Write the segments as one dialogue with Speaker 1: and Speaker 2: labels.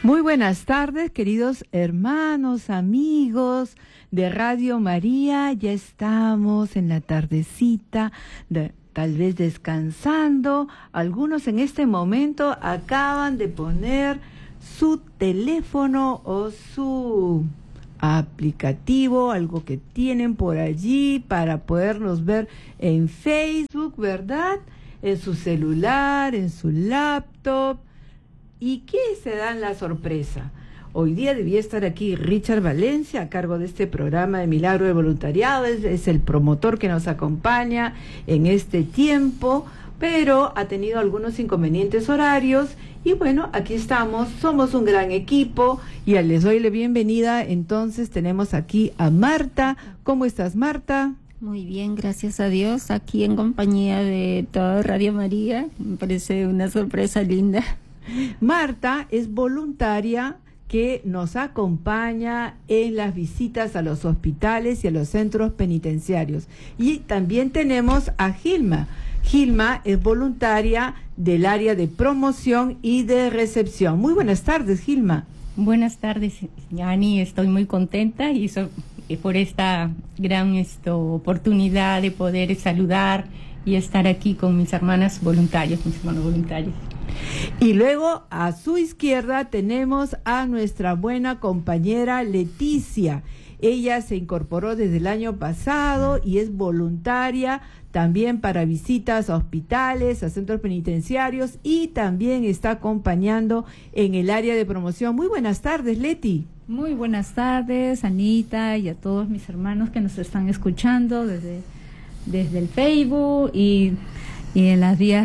Speaker 1: Muy buenas tardes, queridos hermanos, amigos de Radio María. Ya estamos en la tardecita, tal vez descansando. Algunos en este momento acaban de poner su teléfono o su aplicativo, algo que tienen por allí para podernos ver en Facebook, ¿verdad? En su celular, en su laptop. ¿Y qué se dan la sorpresa? Hoy día debía estar aquí Richard Valencia a cargo de este programa de Milagro de Voluntariado. Es el promotor que nos acompaña en este tiempo, pero ha tenido algunos inconvenientes horarios. Y bueno, aquí estamos, somos un gran equipo y les doy la bienvenida. Entonces tenemos aquí a Marta. ¿Cómo estás, Marta?
Speaker 2: Muy bien, gracias a Dios, aquí en compañía de toda Radio María. Me parece una sorpresa linda.
Speaker 1: Marta es voluntaria que nos acompaña en las visitas a los hospitales y a los centros penitenciarios. Y también tenemos a Gilma. Gilma es voluntaria del área de promoción y de recepción. Muy buenas tardes, Gilma.
Speaker 3: Buenas tardes, Yani. Estoy muy contenta y por esta gran oportunidad de poder saludar y estar aquí con mis hermanos voluntarios.
Speaker 1: Y luego a su izquierda tenemos a nuestra buena compañera Leticia. Ella se incorporó desde el año pasado y es voluntaria también para visitas a hospitales, a centros penitenciarios y también está acompañando en el área de promoción. Muy buenas tardes, Leti.
Speaker 4: Muy buenas tardes, Anita, y a todos mis hermanos que nos están escuchando desde el Facebook y en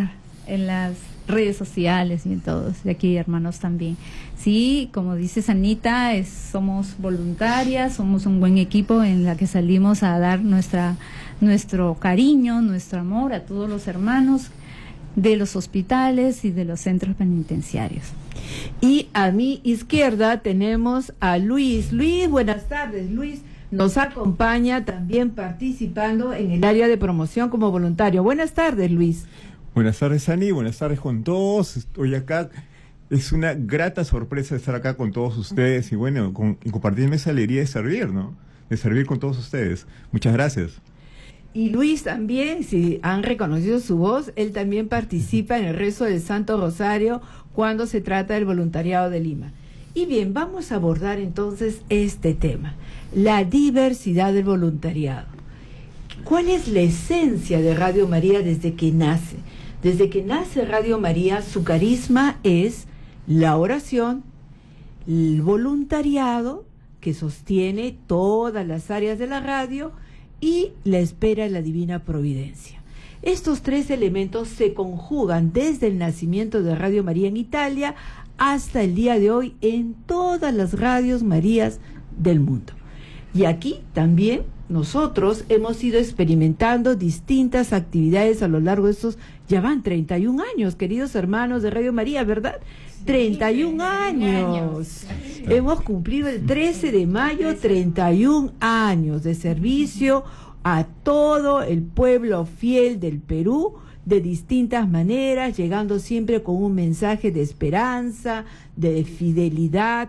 Speaker 4: las redes sociales y en todos, de aquí hermanos también. Sí, como dices, Anita, somos voluntarias, somos un buen equipo en la que salimos a dar nuestro cariño, nuestro amor a todos los hermanos de los hospitales y de los centros penitenciarios.
Speaker 1: Y a mi izquierda tenemos a Luis. Luis, buenas tardes. Luis nos acompaña también participando en el área de promoción como voluntario. Buenas tardes, Luis.
Speaker 5: Buenas tardes, Ani, buenas tardes con todos. Estoy acá, es una grata sorpresa estar acá con todos ustedes y bueno, y compartirme esa alegría de servir, ¿no? De servir con todos ustedes. Muchas gracias.
Speaker 1: Y Luis también, si han reconocido su voz, él también participa en el rezo del Santo Rosario cuando se trata del voluntariado de Lima. Y bien, vamos a abordar entonces este tema, la diversidad del voluntariado. ¿Cuál es la esencia de Radio María desde que nace? Desde que nace Radio María, su carisma es la oración, el voluntariado, que sostiene todas las áreas de la radio, y la espera de la divina providencia. Estos tres elementos se conjugan desde el nacimiento de Radio María en Italia hasta el día de hoy en todas las radios Marías del mundo. Y aquí también nosotros hemos ido experimentando distintas actividades a lo largo de estos, ya van 31 años, queridos hermanos de Radio María, ¿verdad? 31 años. Hemos cumplido el 13 de mayo 31 años de servicio a todo el pueblo fiel del Perú, de distintas maneras, llegando siempre con un mensaje de esperanza, de fidelidad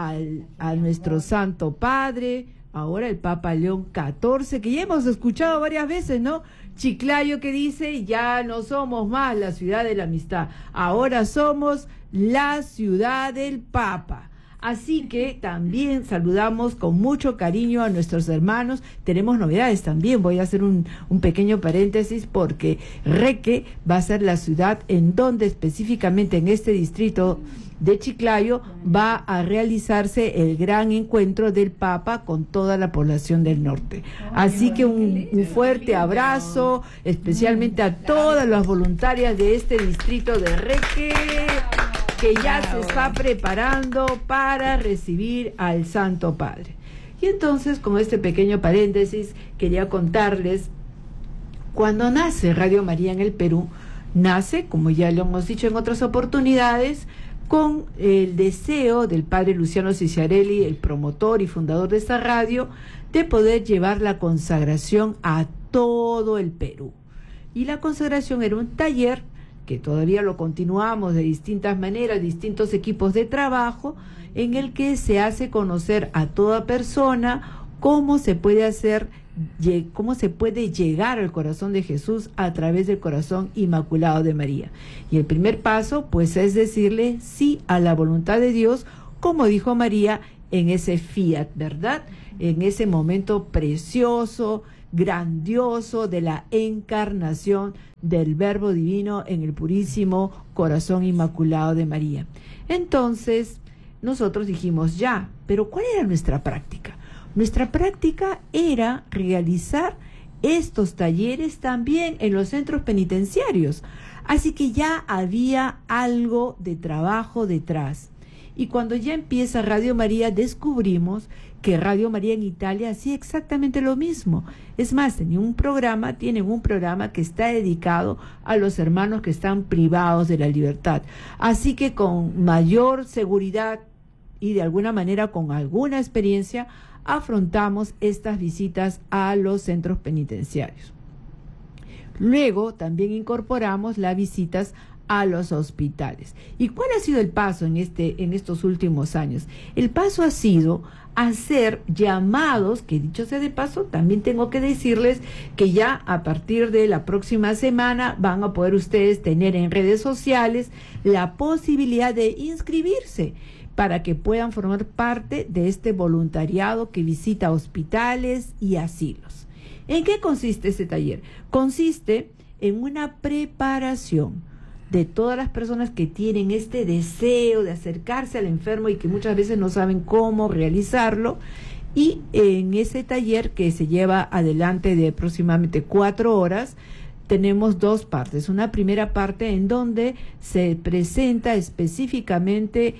Speaker 1: a nuestro Santo Padre, ahora el Papa León XIV, que ya hemos escuchado varias veces, ¿no? Chiclayo, que dice, ya no somos más la ciudad de la amistad, ahora somos la ciudad del Papa. Así que también saludamos con mucho cariño a nuestros hermanos. Tenemos novedades también, voy a hacer un pequeño paréntesis porque Reque va a ser la ciudad en donde específicamente en este distrito de Chiclayo va a realizarse el gran encuentro del Papa con toda la población del norte. Así que un fuerte abrazo, especialmente a todas las voluntarias de este distrito de Reque, que ya se está preparando para recibir al Santo Padre. Y entonces, con este pequeño paréntesis, quería contarles, cuando nace Radio María en el Perú, nace, como ya lo hemos dicho en otras oportunidades, con el deseo del padre Luciano Cicciarelli, el promotor y fundador de esta radio, de poder llevar la consagración a todo el Perú. Y la consagración era un taller que todavía lo continuamos de distintas maneras, distintos equipos de trabajo, en el que se hace conocer a toda persona cómo se puede llegar al corazón de Jesús a través del corazón inmaculado de María. Y el primer paso, pues, es decirle sí a la voluntad de Dios, como dijo María en ese fiat, ¿verdad? En ese momento precioso, grandioso de la encarnación del Verbo Divino en el purísimo corazón inmaculado de María. Entonces, nosotros dijimos ya, pero ¿cuál era nuestra práctica? Nuestra práctica era realizar estos talleres también en los centros penitenciarios. Así que ya había algo de trabajo detrás. Y cuando ya empieza Radio María, descubrimos que Radio María en Italia hacía exactamente lo mismo. Es más, tienen un programa que está dedicado a los hermanos que están privados de la libertad. Así que con mayor seguridad y de alguna manera con alguna experiencia, afrontamos estas visitas a los centros penitenciarios. Luego también incorporamos las visitas a los hospitales. ¿Y cuál ha sido el paso en estos últimos años? El paso ha sido hacer llamados, que dicho sea de paso, también tengo que decirles que ya a partir de la próxima semana van a poder ustedes tener en redes sociales la posibilidad de inscribirse para que puedan formar parte de este voluntariado que visita hospitales y asilos. ¿En qué consiste este taller? Consiste en una preparación de todas las personas que tienen este deseo de acercarse al enfermo y que muchas veces no saben cómo realizarlo. Y en ese taller, que se lleva adelante de aproximadamente 4 horas, tenemos 2 partes. Una primera parte en donde se presenta específicamente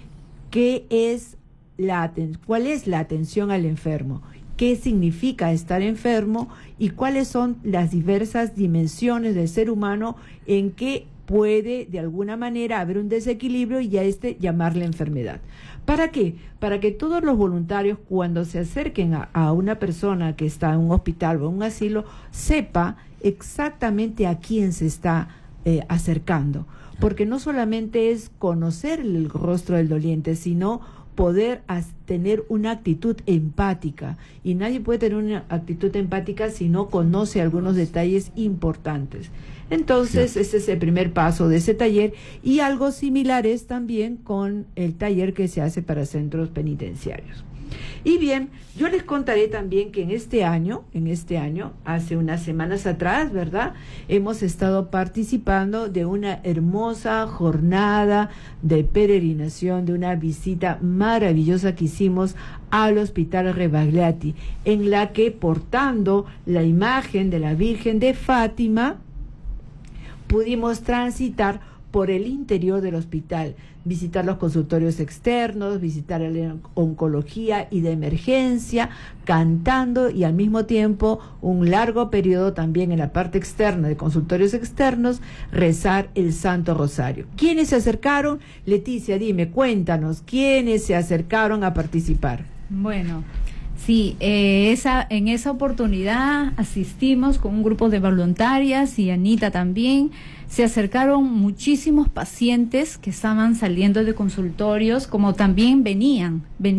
Speaker 1: cuál es la atención al enfermo, qué significa estar enfermo y cuáles son las diversas dimensiones del ser humano en que puede de alguna manera haber un desequilibrio y a llamarle enfermedad. ¿Para qué? Para que todos los voluntarios, cuando se acerquen a una persona que está en un hospital o en un asilo, sepa exactamente a quién se está acercando. Porque no solamente es conocer el rostro del doliente, sino poder tener una actitud empática. Y nadie puede tener una actitud empática si no conoce algunos detalles importantes. Entonces, ese es el primer paso de ese taller, y algo similar es también con el taller que se hace para centros penitenciarios. Y bien, yo les contaré también que en este año, hace unas semanas atrás, ¿verdad?, hemos estado participando de una hermosa jornada de peregrinación, de una visita maravillosa que hicimos al Hospital Rebagliati, en la que, portando la imagen de la Virgen de Fátima, pudimos transitar por el interior del hospital, visitar los consultorios externos, visitar la oncología y de emergencia, cantando, y al mismo tiempo un largo periodo también en la parte externa de consultorios externos, rezar el Santo Rosario. ¿Quiénes se acercaron? Leticia, dime, cuéntanos, ¿quiénes se acercaron a participar?
Speaker 4: Bueno, sí, en esa oportunidad asistimos con un grupo de voluntarias y Anita también. Se acercaron muchísimos pacientes que estaban saliendo de consultorios, como también venían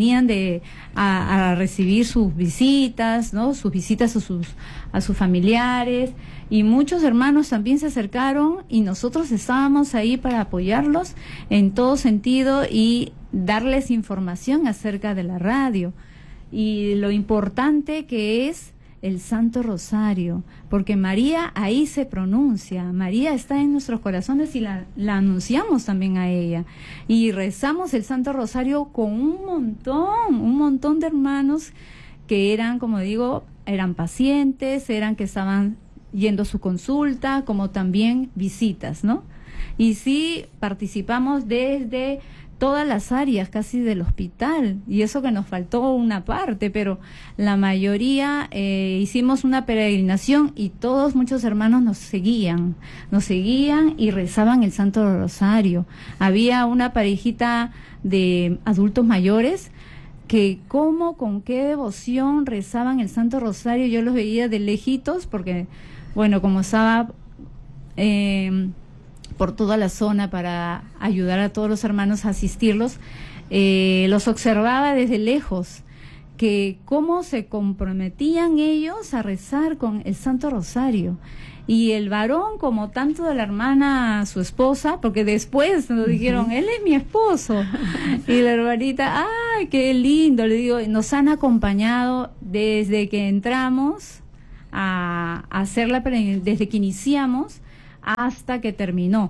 Speaker 4: a recibir sus visitas, ¿no? Sus visitas a sus familiares, y muchos hermanos también se acercaron, y nosotros estábamos ahí para apoyarlos en todo sentido y darles información acerca de la radio y lo importante que es el Santo Rosario, porque María ahí se pronuncia, María está en nuestros corazones y la anunciamos también a ella, y rezamos el Santo Rosario con un montón de hermanos que eran, como digo, eran pacientes, eran que estaban yendo a su consulta, como también visitas, ¿no? Y sí participamos desde todas las áreas casi del hospital, y eso que nos faltó una parte, pero la mayoría hicimos una peregrinación, y muchos hermanos nos seguían y rezaban el Santo Rosario. Había una parejita de adultos mayores que con qué devoción rezaban el Santo Rosario. Yo los veía de lejitos porque, bueno, como estaba por toda la zona para ayudar a todos los hermanos a asistirlos, los observaba desde lejos, que cómo se comprometían ellos a rezar con el Santo Rosario. Y el varón, como tanto de la hermana, su esposa, porque después nos dijeron, él es mi esposo. Y la hermanita, ¡ay, qué lindo! Le digo, nos han acompañado desde que entramos a hacer desde que iniciamos hasta que terminó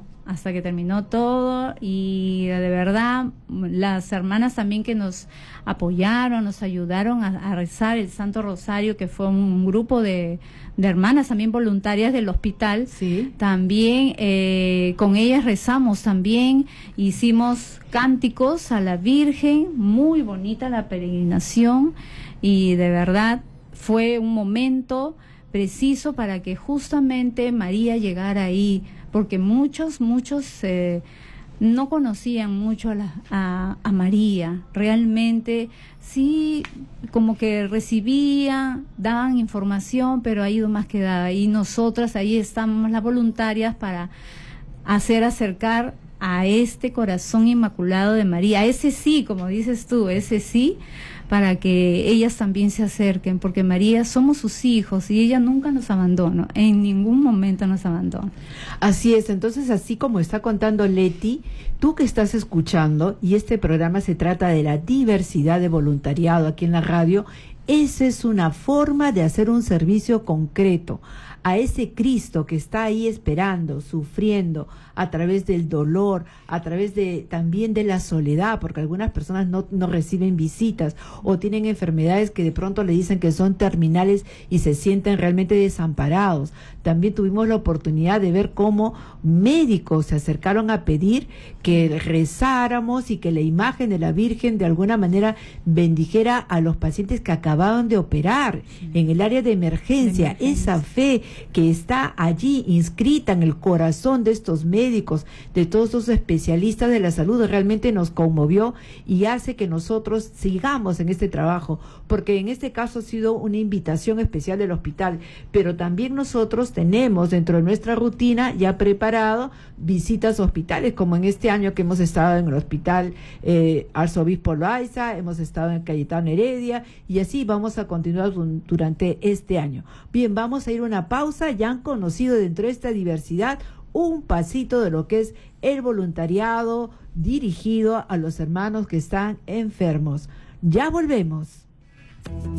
Speaker 4: todo. Y de verdad las hermanas también que nos apoyaron, nos ayudaron a rezar el Santo Rosario, que fue un grupo de hermanas también voluntarias del hospital.
Speaker 1: Sí.
Speaker 4: También con ellas rezamos también, hicimos cánticos a la Virgen, muy bonita la peregrinación, y de verdad fue un momento preciso para que justamente María llegara ahí, porque muchos no conocían mucho a María. Realmente sí, como que recibían, daban información, pero ha ido más que dada. Y nosotras ahí estamos, las voluntarias, para acercar a este corazón inmaculado de María, ese sí, como dices tú, ese sí, para que ellas también se acerquen, porque María somos sus hijos y ella nunca nos abandonó, en ningún momento nos abandonó.
Speaker 1: Así es, entonces así como está contando Leti, tú que estás escuchando, y este programa se trata de la diversidad de voluntariado aquí en la radio, esa es una forma de hacer un servicio concreto a ese Cristo que está ahí esperando, sufriendo, a través del dolor, a través también de la soledad, porque algunas personas no reciben visitas o tienen enfermedades que de pronto le dicen que son terminales y se sienten realmente desamparados. También tuvimos la oportunidad de ver cómo médicos se acercaron a pedir que rezáramos y que la imagen de la Virgen de alguna manera bendijera a los pacientes que acababan de operar en el área de emergencia. Esa fe que está allí inscrita en el corazón de estos médicos, de todos esos especialistas de la salud, realmente nos conmovió y hace que nosotros sigamos en este trabajo, porque en este caso ha sido una invitación especial del hospital, pero también nosotros tenemos dentro de nuestra rutina ya preparado visitas a hospitales, como en este año que hemos estado en el hospital Arzobispo Loaiza, hemos estado en Cayetano Heredia, y así vamos a continuar durante este año. Bien, vamos a ir a una pausa. Ya han conocido dentro de esta diversidad un pasito de lo que es el voluntariado dirigido a los hermanos que están enfermos. Ya volvemos.